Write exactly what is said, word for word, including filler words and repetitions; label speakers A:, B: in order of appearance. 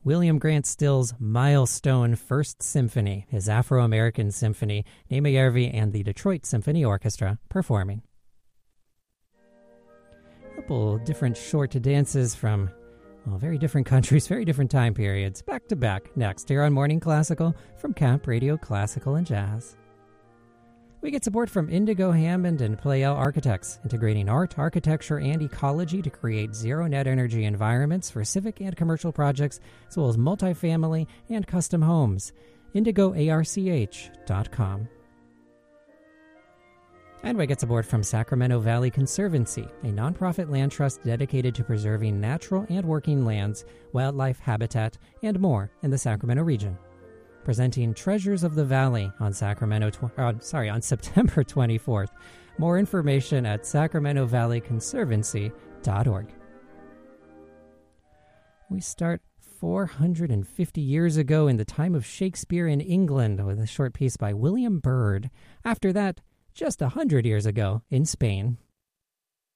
A: William Grant Still's milestone First Symphony, his Afro-American Symphony, Nema Järvi and the Detroit Symphony Orchestra performing. A couple different short dances from, well, very different countries, very different time periods, back to back, next here on Morning Classical from Camp Radio Classical and Jazz. We get support from Indigo Hammond and Pleyel Architects, integrating art, architecture, and ecology to create zero-net energy environments for civic and commercial projects, as well as multifamily and custom homes. indigo arch dot com. And we get support from Sacramento Valley Conservancy, a nonprofit land trust dedicated to preserving natural and working lands, wildlife habitat, and more in the Sacramento region. Presenting Treasures of the Valley on Sacramento, tw- uh, sorry, on September twenty-fourth. More information at sacramento valley conservancy dot org. We start four hundred fifty years ago in the time of Shakespeare in England with a short piece by William Byrd. After that, just one hundred years ago in Spain.